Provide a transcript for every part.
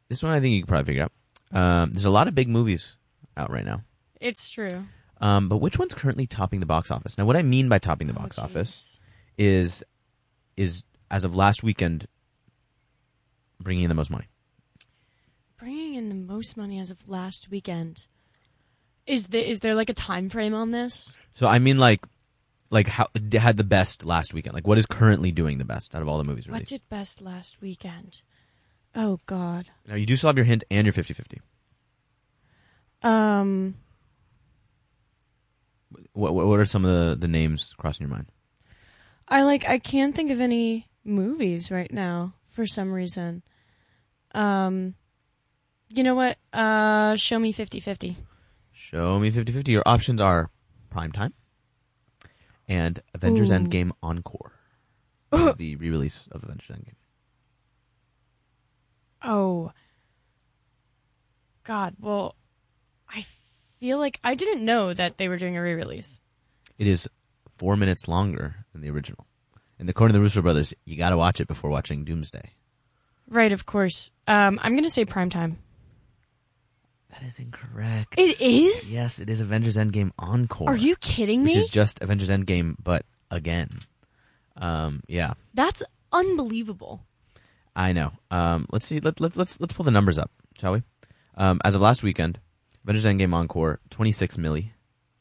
this one I think you can probably figure out. There's a lot of big movies out right now. It's true. But which one's currently topping the box office? Now, what I mean by topping the box office is as of last weekend, bringing in the most money. Bringing in the most money as of last weekend. Is there like a time frame on this? So I mean, like how had the best last weekend? Like, what is currently doing the best out of all the movies released? What did best last weekend? Oh God. Now you do still have your hint and your 50-50. What are some of the names crossing your mind? I can't think of any movies right now for some reason. You know what? Show me 50-50. Show me 50-50. Your options are Primetime and Avengers Endgame Encore. This is the re-release of Avengers Endgame. Oh. God, well, I feel like I didn't know that they were doing a re-release. It is 4 minutes longer than the original. And according to the Russo brothers, you got to watch it before watching Doomsday. Right, of course. I'm going to say Primetime. That is incorrect. It is? Yes, it is Avengers Endgame Encore. Are you kidding me? Which is just Avengers Endgame, but again. Yeah. That's unbelievable. I know. Let's see. Let's pull the numbers up, shall we? As of last weekend, Avengers Endgame Encore, 26 milli.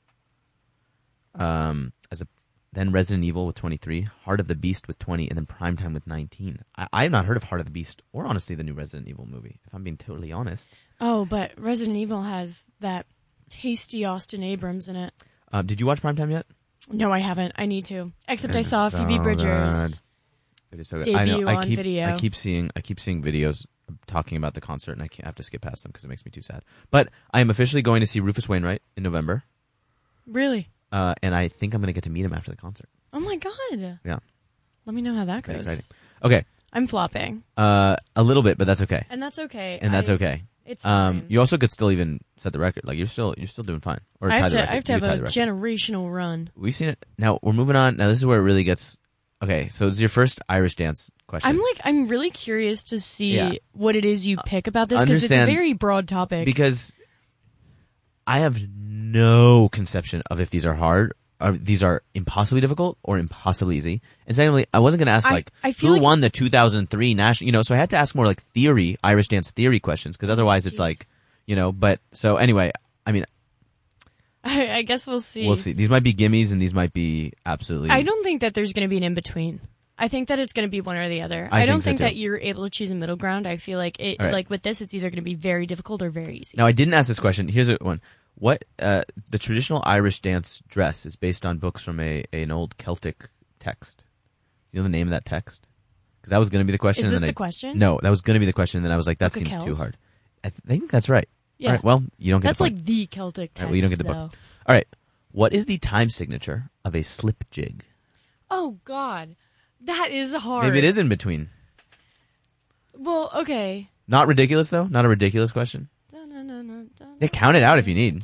Then Resident Evil with 23, Heart of the Beast with 20, and then Primetime with 19. I have not heard of Heart of the Beast or honestly the new Resident Evil movie, if I'm being totally honest. Oh, but Resident Evil has that tasty Austin Abrams in it. Did you watch Primetime yet? No, I haven't. I need to. Except I saw Phoebe Bridgers. It is so good. Debut I on keep, video. I keep seeing videos talking about the concert, and I have to skip past them because it makes me too sad. But I am officially going to see Rufus Wainwright in November. Really? And I think I'm going to get to meet him after the concert. Oh my God. Yeah. Let me know how that Very goes. exciting. Okay. I'm flopping. A little bit, but that's okay. And that's okay. That's okay. It's fine. You also could still even set the record. Like you're still doing fine. Or I have tie the record. to have You tie a the record. generational run. We've seen it. Now we're moving on. Now this is where it really gets. Okay, so it's your first Irish dance question. I'm really curious to see Yeah. what it is you pick about this because it's a very broad topic. Because I have no conception of if these are hard, or these are impossibly difficult or impossibly easy. And secondly, I wasn't going to ask I feel who like won the 2003 national. So I had to ask more like theory, Irish dance theory questions because otherwise it's like, But so anyway, I mean. I guess we'll see. We'll see. These might be gimmies and these might be absolutely. I don't think that there's going to be an in-between. I think that it's going to be one or the other. I don't think that you're able to choose a middle ground. I feel like like with this, it's either going to be very difficult or very easy. Now, I didn't ask this question. Here's one. What the traditional Irish dance dress is based on books from an old Celtic text. You know the name of that text? Because that was going to be the question. Is this the question? No, that was going to be the question. And then I was like, that seems too hard. I think that's right. Yeah. All right, well, you don't get That's the point. like the Celtic text. Right, well, you don't get the book. All right. What is the time signature of a slip jig? Oh, God. That is hard. Maybe it is in between. Well, okay. Not ridiculous, though? Not a ridiculous question? Yeah, count it out if you need.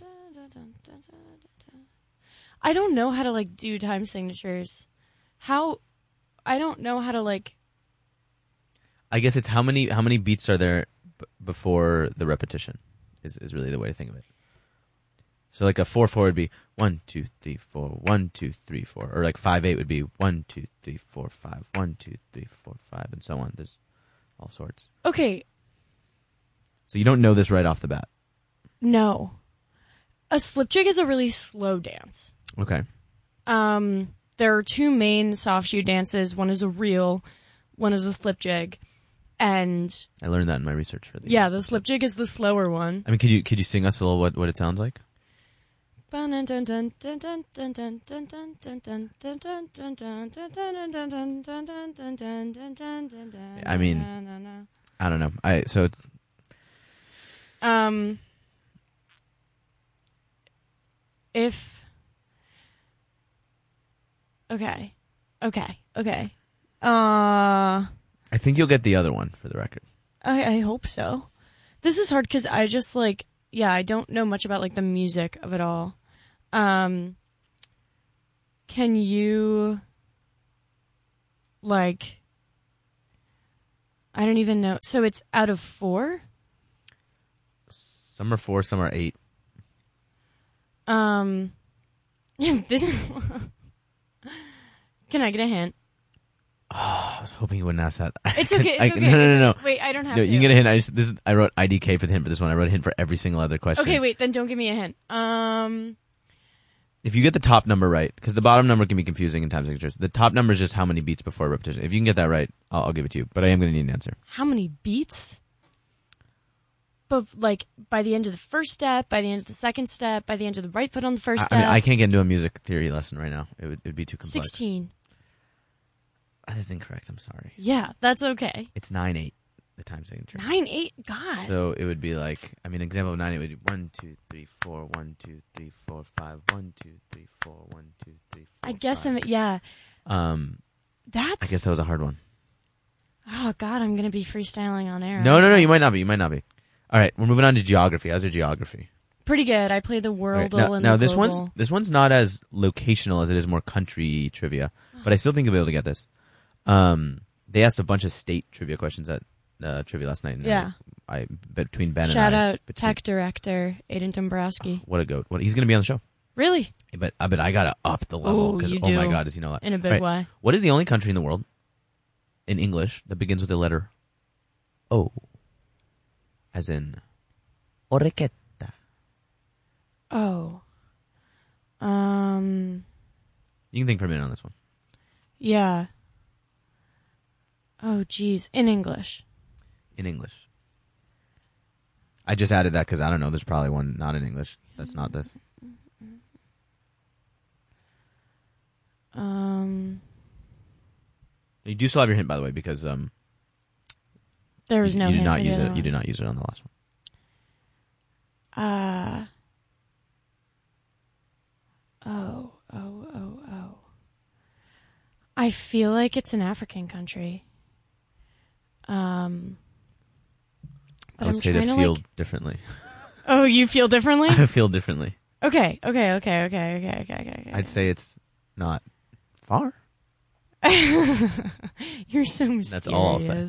I don't know how to, do time signatures. I don't know how to, I guess it's how many beats are there before the repetition is really the way to think of it. So like a 4/4 would be 1 2 3 4 1 2 3 4, or like 5/8 would be 1 2 3 4 5 1 2 3 4 5, and so on. There's all sorts. Okay. So you don't know this right off the bat. No. A slip jig is a really slow dance. Okay. There are two main soft shoe dances. One is a reel, one is a slip jig. And I learned that in my research for the the slip jig is the slower one. I mean, could you sing us a little what it sounds like? I mean, I don't know. If okay. I think you'll get the other one for the record. I hope so. This is hard because I just I don't know much about the music of it all. Can you I don't even know. So it's out of 4? Some are 4, some are 8. This is. Can I get a hint? Oh, I was hoping you wouldn't ask that. It's okay. It's okay. No. Wait, I don't have No, to. you can get a hint. I wrote IDK for the hint for this one. I wrote a hint for every single other question. Okay, wait. Then don't give me a hint. If you get the top number right, because the bottom number can be confusing in time signatures. The top number is just how many beats before repetition. If you can get that right, I'll give it to you. But I am going to need an answer. How many beats? But like by the end of the first step, by the end of the second step, by the end of the right foot on the first step. I mean, I can't get into a music theory lesson right now. It'd be too complex. 16. That is incorrect. I'm sorry. Yeah, that's okay. It's 9/8. The time signature. 9/8. God. So it would be like, example of 9/8 would be 1, 2, 3, 4, 1, 2, 3, 4, 5, 1, 2, 3, 4, 1, 2, 3, 4. I guess 5. Yeah. That's. I guess that was a hard one. Oh God, I'm gonna be freestyling on air. No. You might not be. All right, we're moving on to geography. How's your geography? Pretty good. I play the Wordle Right. and now the this Global. this one's not as locational as it is more country trivia, but I still think you'll be able to get this. They asked a bunch of state trivia questions at trivia last night. And yeah. I between Ben Shout and I. out tech director Aiden Dombrowski. What a goat! He's going to be on the show. Really? But I gotta up the level because you oh my do. God, does he know that? In a big way. What is the only country in the world in English that begins with the letter O, as in orequeta? Oh. You can think for a minute on this one. Yeah. Oh, geez. In English. In English. I just added that because I don't know. There's probably one not in English that's not this. You do still have your hint, by the way, because there was no you hint. did not for use the it. other You did not use it on the last one. Oh. I feel like it's an African country. But I would I'm say trying to to feel like. differently. Oh, you feel differently? I feel differently. Okay. I'd say it's not far. You're so mysterious. That's all I'll say.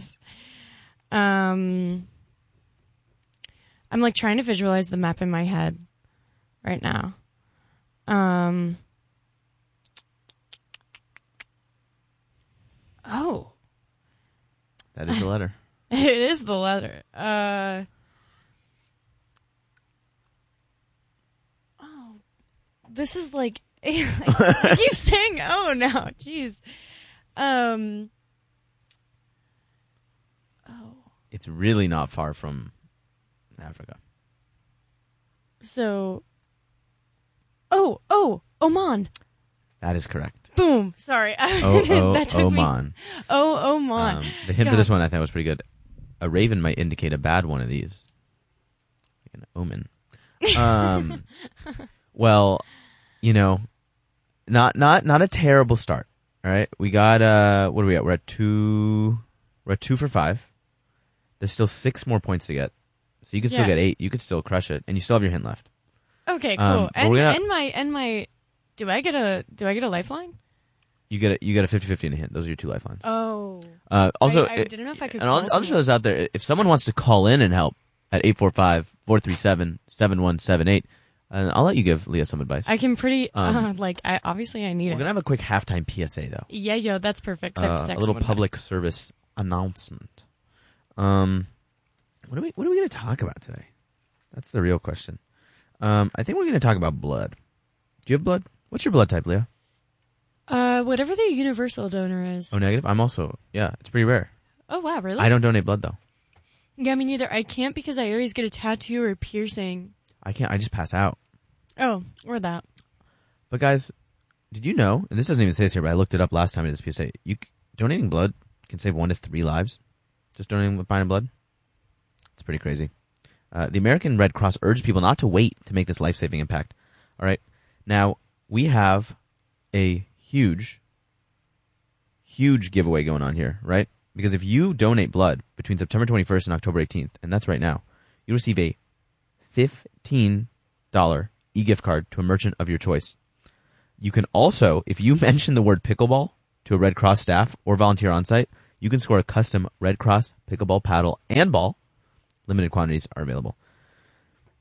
I'm like trying to visualize the map in my head right now. Oh. That is the letter. It is the letter. Oh. This is like I keep saying oh now. Jeez. Oh. It's really not far from Africa. So Oman. That is correct. Boom. Sorry. That took Oman. Me. Oman. The hint God. for this one I thought was pretty good. A raven might indicate a bad one of these. Like an omen. Well, not a terrible start. All right. We got what are we at? We're at 2 for 5. There's still 6 more points to get. So you could still get 8. You could still crush it, and you still have your hint left. Okay, cool. But we're gonna- And my do I get a lifeline? You get a 50-50 and a hint. Those are your 2 lifelines. Oh. Also, I didn't know if I could and call I'll just throw someone. this out there. If someone wants to call in and help at 845-437-7178, I'll let you give Leah some advice. I can pretty obviously I need We're it. gonna have a quick halftime PSA though. Yeah, yo, that's perfect. A little public service announcement. What are we gonna talk about today? That's the real question. I think we're gonna talk about blood. Do you have blood? What's your blood type, Leah? Whatever the universal donor is. Oh, negative. I'm also it's pretty rare. Oh wow, really? I don't donate blood though. Yeah, me neither. I can't because I always get a tattoo or a piercing. I can't. I just pass out. Oh, or that. But guys, did you know? And this doesn't even say this here, but I looked it up last time at this PSA. Donating blood can save 1 to 3 lives. Just donating a pint of blood. It's pretty crazy. The American Red Cross urged people not to wait to make this life-saving impact. All right. Now, we have a huge giveaway going on here, right? Because if you donate blood between September 21st and October 18th, and that's right now, you receive a $15 e-gift card to a merchant of your choice. You can also, if you mention the word pickleball to a Red Cross staff or volunteer on site, you can score a custom Red Cross pickleball paddle and ball. Limited quantities are available.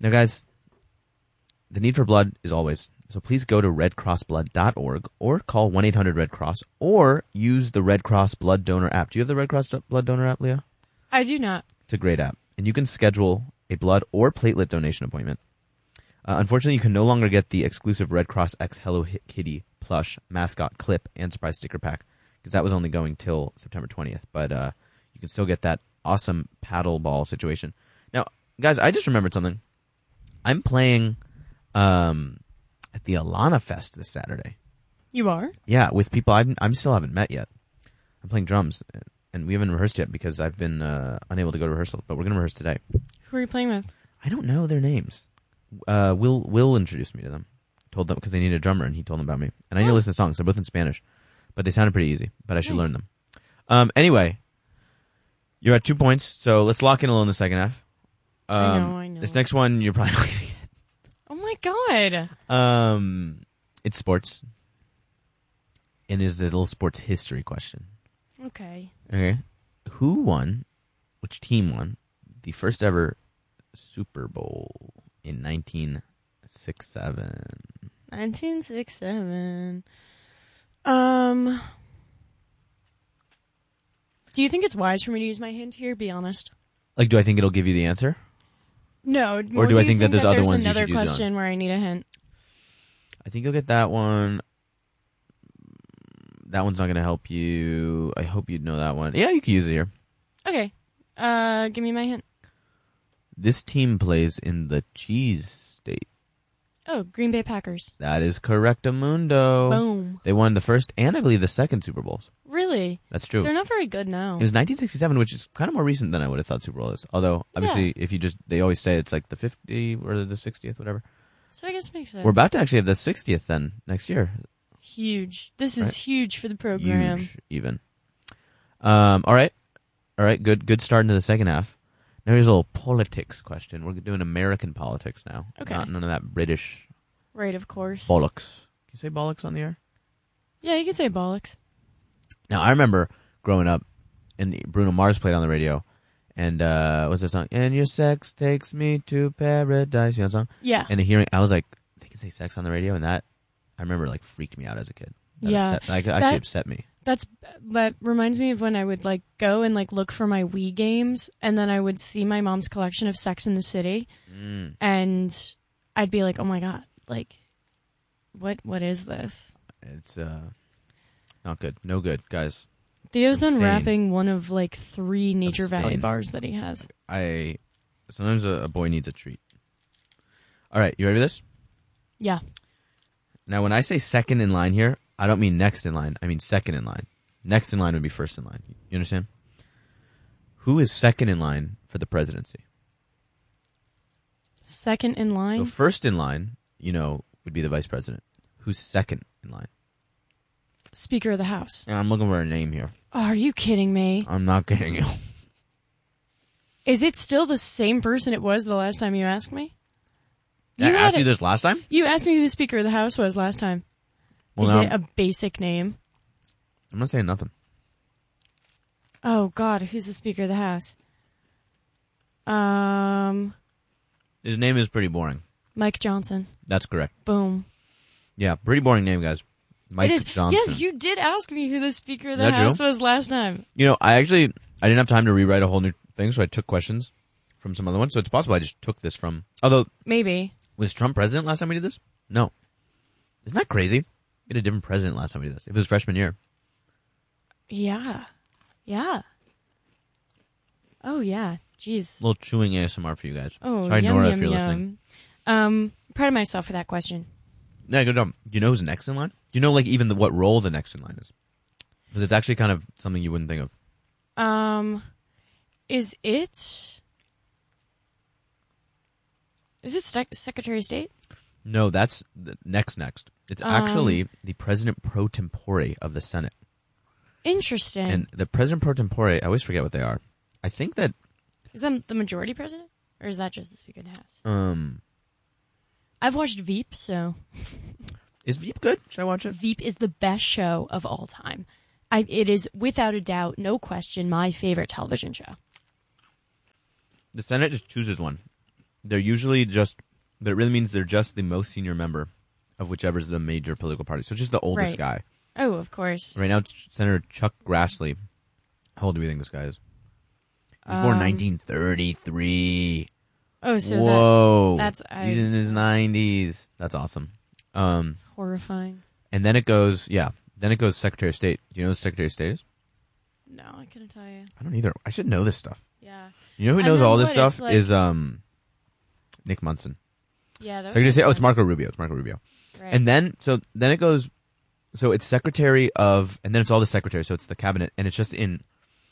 Now, guys, the need for blood is always. So please go to redcrossblood.org or call 1-800-RED-CROSS or use the Red Cross Blood Donor app. Do you have the Red Cross Blood Donor app, Leah? I do not. It's a great app. And you can schedule a blood or platelet donation appointment. Unfortunately, you can no longer get the exclusive Red Cross X Hello Kitty plush mascot clip and surprise sticker pack because that was only going till September 20th. But you can still get that awesome paddle ball situation. Now, guys, I just remembered something. I'm playing at the Alana Fest this Saturday. You are? Yeah, with people I'm still haven't met yet. I'm playing drums, and we haven't rehearsed yet because I've been unable to go to rehearsal, but we're going to rehearse today. Who are you playing with? I don't know their names. Will introduced me to them. Told them because they needed a drummer, and he told them about me. And I need to listen to songs. They're both in Spanish, but they sounded pretty easy, but I should learn them. Anyway, you're at 2 points, so let's lock in a little in the second half. I know. This next one, you're probably not going to get. Oh my god. It's sports. And it's a little sports history question. Okay. Okay. Which team won the first ever Super Bowl in 1967? 1967. Do you think it's wise for me to use my hint here? Be honest. Like, do I think it'll give you the answer? No. Or do I think that there's other ones you another should use it on? question where I need a hint? I think you'll get that one. That one's not going to help you. I hope you'd know that one. Yeah, you can use it here. Okay. Give me my hint. This team plays in the Cheese State. Oh, Green Bay Packers. That is correctamundo. Boom. They won the first and I believe the second Super Bowls. Really? That's true. They're not very good now. It was 1967, which is kind of more recent than I would have thought Super Bowl is. Although, obviously, if you they always say it's like the 50th or the 60th, whatever. So I guess it makes sense. We're about to actually have the 60th then next year. Huge. This is huge for the program. Huge, even. All right. Good start into the second half. Now here's a little politics question. We're doing American politics now. Okay. None of that British Right, of course. bollocks. Can you say bollocks on the air? Yeah, you can say bollocks. Now, I remember growing up, and Bruno Mars played on the radio, and what's that song? And your sex takes me to paradise. You know that song? Yeah. And hearing, I was like, they can say sex on the radio, and that, I remember, like, freaked me out as a kid. That upset me. That reminds me of when I would, like, go and, like, look for my Wii games, and then I would see my mom's collection of Sex in the City, and I'd be like, oh my god, like, what is this? It's, not good. No good, guys. Theo's Abstain. unwrapping one of, like, 3 Nature Valley Abstain. bars that he has. Sometimes a boy needs a treat. All right, you ready for this? Yeah. Now, when I say second in line here, I don't mean next in line. I mean second in line. Next in line would be first in line. You understand? Who is second in line for the presidency? Second in line? So first in line, would be the vice president. Who's second in line? Speaker of the House. And I'm looking for a name here. Oh, are you kidding me? I'm not kidding you. Is it still the same person it was the last time you asked me? I asked you this last time? You asked me who the Speaker of the House was last time. Well, Is now, it a basic name? I'm not saying nothing. Oh, God, who's the Speaker of the House? His name is pretty boring. Mike Johnson. That's correct. Boom. Yeah, pretty boring name, guys. Mike Johnson. Yes, you did ask me who the Speaker of the Is that House true? was last time. I didn't have time to rewrite a whole new thing, so I took questions from some other ones. So it's possible I just took this from. Although, Maybe. was Trump president last time we did this? No. Isn't that crazy? We had a different president last time we did this. It was freshman year. Yeah. Yeah. Oh, yeah. Jeez. A little chewing ASMR for you guys. Oh, sorry, yum, Nora, yum, if you're yum. listening. Proud of myself for that question. Yeah, good job. Do you know who's next in line? Do you know, like, even what role the next in line is? Because it's actually kind of something you wouldn't think of. Is it Secretary of State? No, that's the next. It's actually the president pro tempore of the Senate. Interesting. And the president pro tempore, I always forget what they are. I think that... Is that the majority president? Or is that just the Speaker of the House? I've watched Veep, so... Is Veep good? Should I watch it? Veep is the best show of all time. It is, without a doubt, no question, my favorite television show. The Senate just chooses one. they're usually just. But it really means they're just the most senior member of whichever's the major political party. So just the oldest Right. guy. Oh, of course. Right now, it's Senator Chuck Grassley. How old do we think this guy is? He was born in 1933. Oh, so Whoa. He's in his 90s. That's awesome. horrifying. And then it goes, Secretary of State. Do you know who the Secretary of State is? No, I couldn't tell you. I don't either. I should know this stuff. Yeah. You know who And knows then all this what, stuff it's like- is Nick Munson. Yeah. That Secretary of makes State. Oh, it's sense. Marco Rubio. Right. And then it goes, so it's Secretary of, and then it's all the secretaries. So it's the cabinet, and it's just in,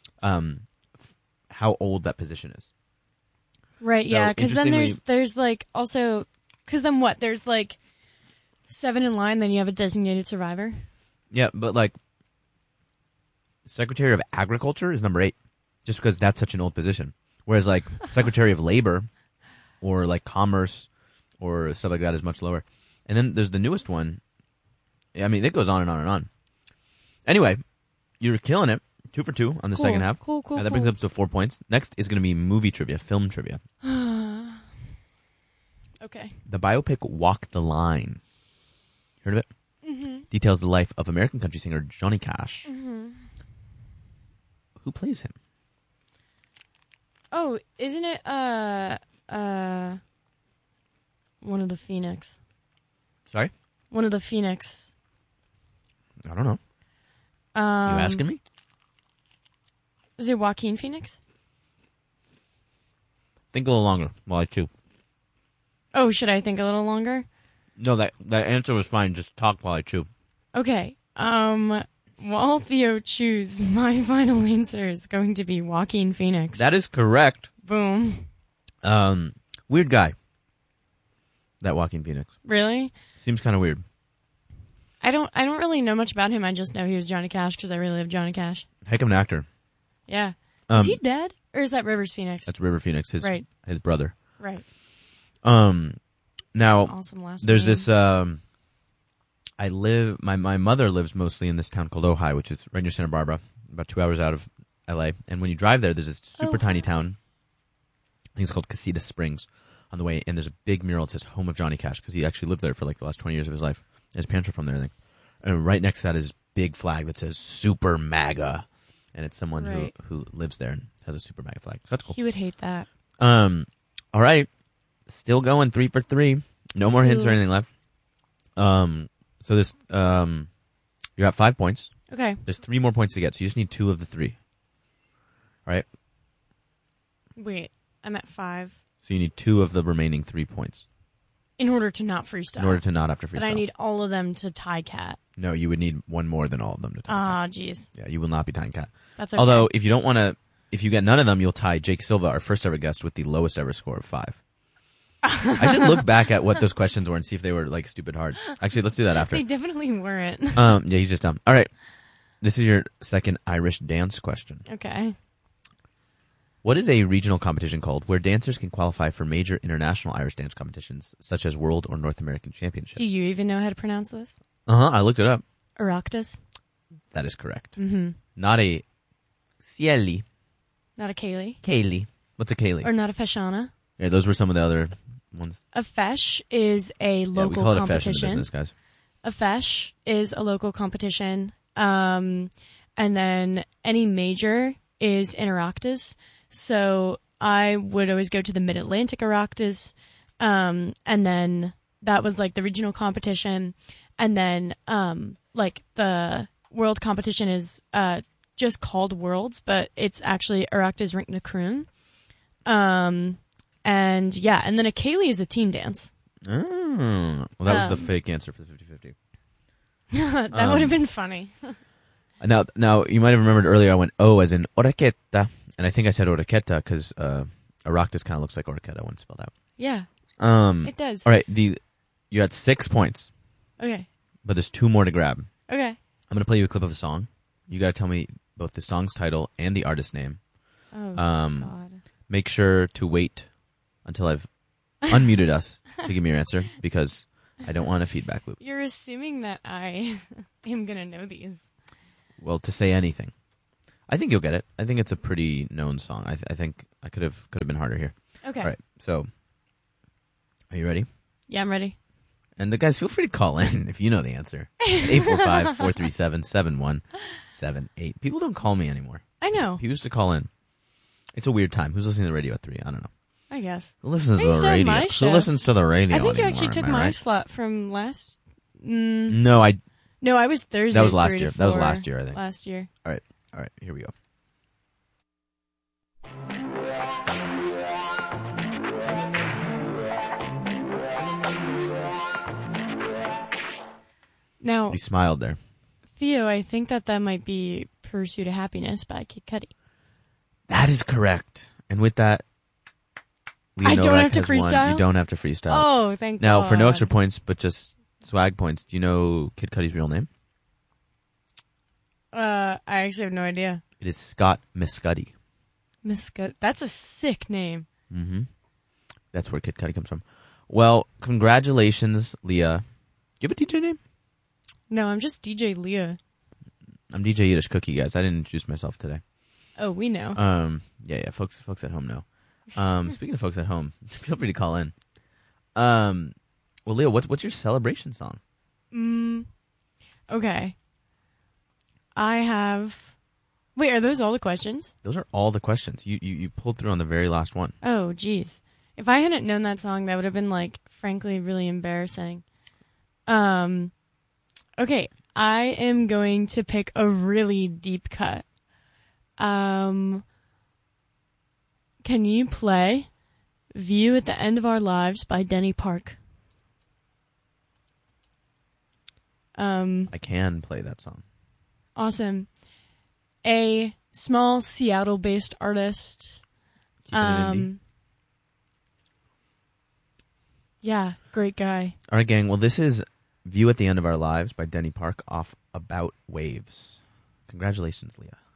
how old that position is. Right, So, yeah, because then interestingly- there's like also, because then what? There's like 7 in line, then you have a designated survivor. Yeah, but like, Secretary of Agriculture is number 8, just because that's such an old position. Whereas like Secretary of Labor, or like Commerce, or stuff like that is much lower. And then there's the newest one. I mean, it goes on and on and on. Anyway, you're killing it. 2 for 2 on the Cool. second half. Cool. That brings us up to 4 points. Next is going to be movie trivia, film trivia. Okay. The biopic Walk the Line. Heard of it? Mm-hmm. Details the life of American country singer Johnny Cash. Mm-hmm. Who plays him? Oh, isn't it one of the Phoenix? Sorry? One of the Phoenix. I don't know. You asking me? Is it Joaquin Phoenix? Think a little longer while I chew. Oh, should I think a little longer? No, that answer was fine. Just talk while I chew. Okay. While Theo chews, my final answer is going to be Joaquin Phoenix. That is correct. Boom. Weird guy. That Joaquin Phoenix. Really? Seems kind of weird. I don't really know much about him. I just know he was Johnny Cash because I really love Johnny Cash. Heck of an actor. Yeah. Is he dead? Or is that Rivers Phoenix? That's River Phoenix, his brother. Right. Now, Awesome last there's name. this, my mother lives mostly in this town called Ojai, which is right near Santa Barbara, about 2 hours out of LA. And when you drive there, there's this super tiny town. I think it's called Casita Springs on the way. And there's a big mural that says Home of Johnny Cash because he actually lived there for like the last 20 years of his life. And his parents are from there, I think. And right next to that is big flag that says Super MAGA. And it's someone who lives there and has a Super MAGA flag. So that's cool. He would hate that. All right. Still going 3 for 3. No more hints or anything left. So this, you're at 5 points. Okay. There's 3 more points to get, so you just need 2 of the 3. All right? Wait, I'm at 5. So you need 2 of the remaining 3 points In order to not freestyle. in order to not have to freestyle. But I need all of them to tie cat. No, you would need 1 more than all of them to tie. Ah, jeez. Yeah, you will not be tying cat. That's okay. Although, if you don't want to, if you get none of them, you'll tie Jake Silva, our first ever guest, with the lowest ever score of 5. I should look back at what those questions were and see if they were like stupid hard. Actually, let's do that after. They definitely weren't. Yeah, he's just dumb. All right. This is your second Irish dance question. Okay. What is a regional competition called where dancers can qualify for major international Irish dance competitions, such as World or North American Championships? Do you even know how to pronounce this? I looked it up. Oireachtas? That is correct. Mm-hmm. Not a Cieli. Not a Kaylee? Kaylee. What's a Kaylee? Or not a Feshana? Yeah, those were some of the other ones. A fesh is a Yeah, we local call it a fesh in the competition. business, guys. A fesh is a local competition. And then any major is in Oireachtas. So I would always go to the Mid-Atlantic Oireachtas. And then that was like the regional competition. And then like the world competition is just called Worlds, but it's actually Oireachtas Rink na Croon. And yeah, and then a Kaylee is a team dance. Oh. Well, that was the fake answer for the 50-50. That would have been funny. Now, you might have remembered earlier I went O as in orecchetta, and I think I said orecchetta because Oireachtas kind of looks like orecchetta when spelled out. Yeah, it does. All right, you're at 6 points, Okay. but there's 2 more to grab. Okay. I'm going to play you a clip of a song. You got to tell me both the song's title and the artist name. Oh, God. Make sure to wait until I've unmuted us to give me your answer because I don't want a feedback loop. You're assuming that I am going to know these. Well, to say anything. I think you'll get it. I think it's a pretty known song. I think I could have been harder here. Okay. All right. So, Are you ready? Yeah, I'm ready. And guys, feel free to call in if you know the answer. 845-437-7178. People don't call me anymore. I know. People used to call in. It's a weird time. Who's listening to the radio at 3? I don't know. I guess. Who listens to Maybe the so radio? my Who show. listens to the radio I think you anymore, actually took am I my right? slot from last. No, No, I was Thursday. That was last year. That was last year, I think. Last year. All right. Here we go. Now, You smiled there. Theo, I think that might be "Pursuit of Happiness" by Kid Cudi. That is correct. And with that, Leah I don't Novak have to has won. freestyle? You don't have to freestyle. Oh, thank Now, God. for no extra points, but just swag points, do you know Kid Cudi's real name? I actually have no idea. It is Scott Mescudi. That's a sick name. Mm-hmm. That's where Kid Cudi comes from. Well, congratulations, Leah. Do you have a DJ name? No, I'm just DJ Leah. I'm DJ Yiddish Cookie, guys. I didn't introduce myself today. Oh, we know. Yeah. Folks at home know. Speaking of folks at home, feel free to call in. Well, Leah, what's your celebration song? Okay. I have. Wait, are those all the questions? Those are all the questions. You pulled through on the very last one. Oh, geez. If I hadn't known that song, that would have been, like, frankly, really embarrassing. Okay, I am going to pick a really deep cut. Can you play "View at the End of Our Lives" by Denny Park? I can play that song. Awesome. A small Seattle-based artist. Keep it indie. Yeah, great guy. All right, gang. Well, this is "View at the End of Our Lives" by Denny Park off About Waves. Congratulations, Leah.